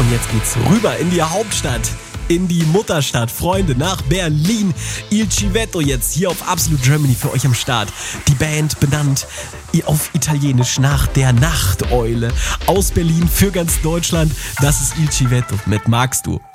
Und jetzt geht's rüber in die Hauptstadt, in die Mutterstadt, Freunde, nach Berlin. Il Civetto jetzt hier auf Absolute Germany für euch am Start. Die Band benannt auf Italienisch nach der Nachteule. Aus Berlin für ganz Deutschland. Das ist Il Civetto mit Magst du.